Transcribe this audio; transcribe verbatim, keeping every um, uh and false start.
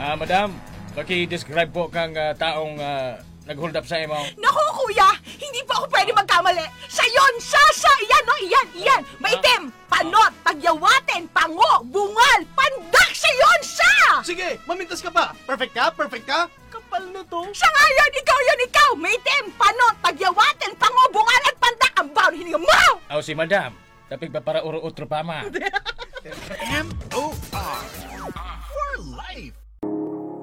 Ah, madam, paki-describe po kang ah, taong ah, nag-hold up sa imo. Naku, kuya! Hindi pa ako pwede magkamali! Siya yun! Siya! Siya! Iyan, no? Iyan! Iyan! Maitim! Panot! Tagyawatin! Pango! Bungal! Pandak! Siya yun! Siya! Sige, mamintas ka pa. Perfect ka? Perfect ka? Kapal na to. Siya nga yun! Ikaw yun! Ikaw! Maitim! Panot! Tagyawatin! Pango! Bungal! At pandak! Ang bawal hininga mo! Aw si madam, tapig pa para uro-utro pa ma. M O R